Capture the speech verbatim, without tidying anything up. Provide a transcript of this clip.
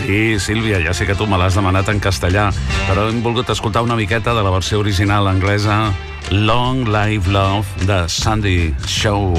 Sí, Sílvia, ja sé que tu me l'has demanat en castellà, però hem volgut escoltar una miqueta de la versió original anglesa Long Live Love de Sandy Shaw.